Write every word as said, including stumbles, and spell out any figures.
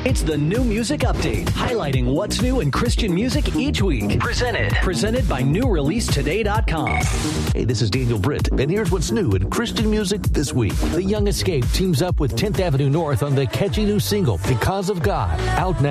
It's the New Music Update, highlighting what's new in Christian music each week. Presented. Presented by new release today dot com. Hey, this is Daniel Britt, and here's what's new in Christian music this week. The Young Escape teams up with tenth Avenue North on the catchy new single, Because of God, out now.